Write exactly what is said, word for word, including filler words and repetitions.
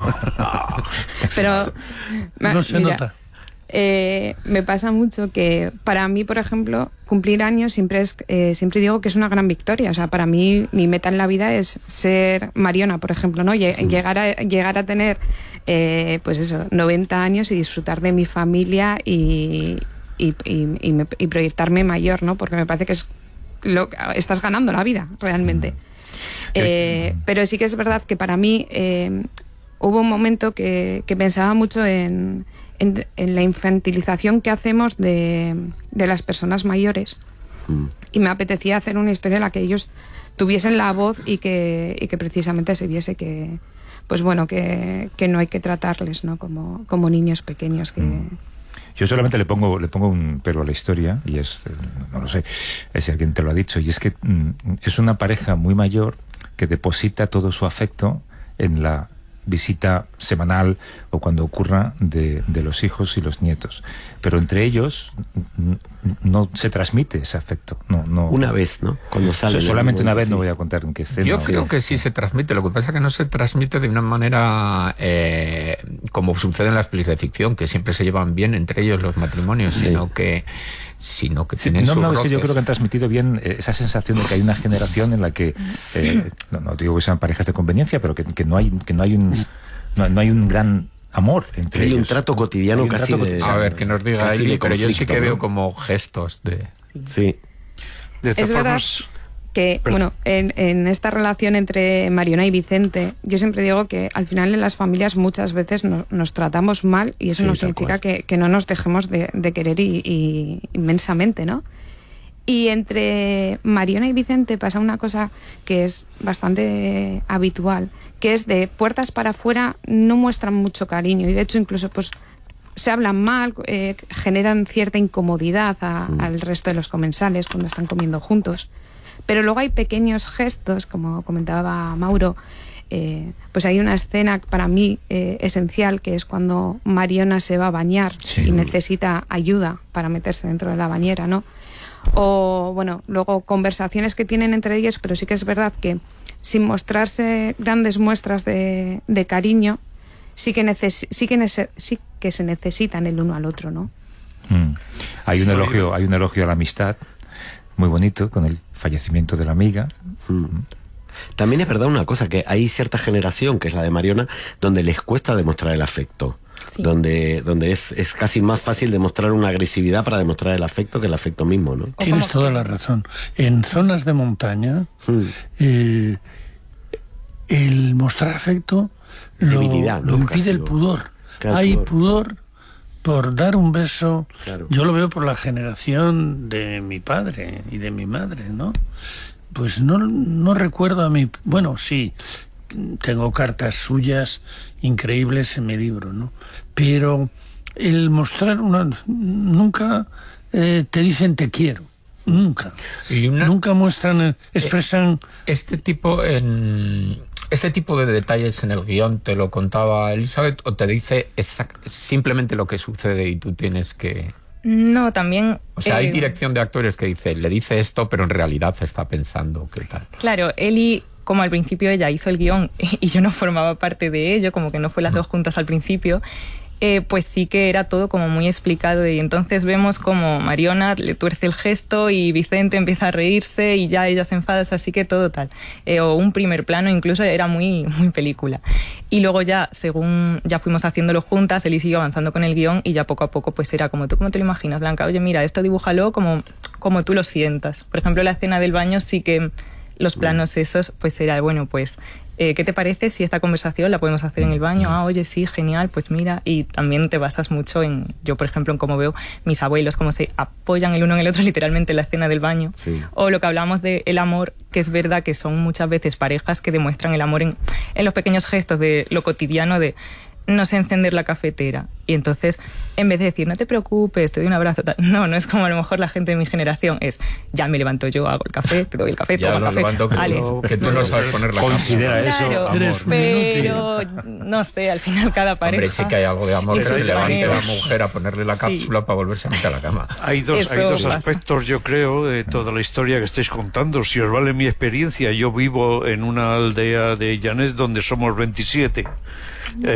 Pero no se mira, nota. Eh, me pasa mucho que para mí, por ejemplo, cumplir años siempre es eh, siempre digo que es una gran victoria. O sea, para mí mi meta en la vida es ser Mariona, por ejemplo, ¿no? Lle- llegar a llegar a tener eh, pues eso, noventa años y disfrutar de mi familia y y, y, y, me, y proyectarme mayor, ¿no? Porque me parece que es lo estás ganando la vida realmente. Eh, pero sí que es verdad que para mí eh, hubo un momento que, que pensaba mucho en En, en la infantilización que hacemos de, de las personas mayores, mm. y me apetecía hacer una historia en la que ellos tuviesen la voz y que, y que precisamente se viese que, pues bueno, que, que no hay que tratarles, ¿no? como, como niños pequeños que... Mm. Yo solamente le pongo le pongo un pero a la historia, y es, no lo sé, si alguien te lo ha dicho, y es que mm, es una pareja muy mayor que deposita todo su afecto en la visita semanal o cuando ocurra de, de los hijos y los nietos, pero entre ellos no se transmite ese afecto, no, no una vez, ¿no? Cuando sale, solamente una vez, sí. No voy a contar en qué escena. Yo creo que sí se transmite, lo que pasa es que no se transmite de una manera eh, como sucede en las películas de ficción, que siempre se llevan bien entre ellos los matrimonios, sí. sino que sino que sí, tienen no, sus no, roces. Es que yo creo que han transmitido bien eh, esa sensación de que hay una generación en la que eh, no, no digo que sean parejas de conveniencia, pero que, que no hay que no hay un no, no hay un gran amor entre hay ellos. un trato cotidiano un casi trato de, cotidiano. A ver, que nos diga Eli, pero yo sí que ¿no? veo como gestos de... Sí. De es verdad formas... que, Perdón. bueno, en, en esta relación entre Mariona y Vicente, yo siempre digo que al final en las familias muchas veces no, nos tratamos mal, y eso sí, no significa que, que no nos dejemos de, de querer y, y inmensamente, ¿no? Y entre Mariona y Vicente pasa una cosa que es bastante habitual, que es de puertas para afuera no muestran mucho cariño, y de hecho incluso pues se hablan mal, eh, generan cierta incomodidad a, mm. al resto de los comensales cuando están comiendo juntos. Pero luego hay pequeños gestos, como comentaba Mauro, eh, pues hay una escena para mí eh, esencial, que es cuando Mariona se va a bañar sí. y necesita ayuda para meterse dentro de la bañera, ¿no? O, bueno, luego conversaciones que tienen entre ellos, pero sí que es verdad que sin mostrarse grandes muestras de, de cariño, sí que, neces sí, que nece sí que se necesitan el uno al otro, ¿no? Mm. Hay un elogio, hay un elogio a la amistad muy bonito con el fallecimiento de la amiga. Mm. También es verdad una cosa, que hay cierta generación, que es la de Mariona, donde les cuesta demostrar el afecto. Sí. Donde, donde es, es casi más fácil demostrar una agresividad para demostrar el afecto que el afecto mismo, ¿no? Tienes toda la razón. En zonas de montaña, hmm. eh, el mostrar afecto lo, ¿no? lo impide el pudor. Claro, Hay pudor. pudor por dar un beso. Claro. Yo lo veo por la generación de mi padre y de mi madre, ¿no? Pues no, no recuerdo a mi... Bueno, sí, tengo cartas suyas increíbles en mi libro, ¿no? Pero el mostrar una... Nunca eh, te dicen te quiero. Nunca. Y una, nunca muestran, expresan... Este tipo, en, este tipo de detalles en el guión, ¿te lo contaba Elizabeth o te dice simplemente lo que sucede y tú tienes que...? No, también... O sea, eh, hay dirección de actores que dice, le dice esto, pero en realidad se está pensando qué tal. Claro, Eli... Como al principio ella hizo el guión y yo no formaba parte de ello, como que no fue las dos juntas al principio, eh, pues sí que era todo como muy explicado, y entonces vemos como Mariona le tuerce el gesto y Vicente empieza a reírse y ya ella se enfada, así que todo tal. Eh, o un primer plano incluso era muy, muy película. Y luego ya, según ya fuimos haciéndolo juntas, Eli siguió avanzando con el guión y ya poco a poco pues era como, ¿tú cómo te lo imaginas, Blanca? Oye, mira, esto dibújalo como, como tú lo sientas. Por ejemplo, la escena del baño sí que... Los planos esos, pues era, bueno, pues, eh, ¿qué te parece si esta conversación la podemos hacer en el baño? Ah, oye, sí, genial, pues mira. Y también te basas mucho en, yo por ejemplo, en cómo veo mis abuelos, cómo se apoyan el uno en el otro literalmente en la escena del baño. Sí. O lo que hablamos de el amor, que es verdad que son muchas veces parejas que demuestran el amor en, en los pequeños gestos de lo cotidiano, de no sé encender la cafetera. Y entonces, en vez de decir, no te preocupes, te doy un abrazo, tal, no, no es como a lo mejor la gente de mi generación, es, ya me levanto yo, hago el café, te doy el café, ya toma lo café. Levanto, que, Ale. Tú, que tú no sabes poner la Considera cama. eso claro, amor. Pero, no sé, al final cada pareja... Hombre, sí que hay algo de amor, que se levante la mujer a ponerle la cápsula sí. para volverse a meter a la cama. Hay dos, hay dos aspectos, yo creo, de toda la historia que estáis contando. Si os vale mi experiencia, yo vivo en una aldea de Llanés donde somos veintisiete.